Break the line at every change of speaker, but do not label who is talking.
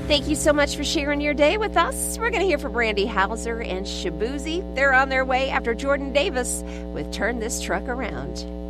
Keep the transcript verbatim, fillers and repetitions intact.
Thank you so much for sharing your day with us. We're going to hear from Randy Hauser and Shabuzi. They're on their way after Jordan Davis with Turn This Truck Around.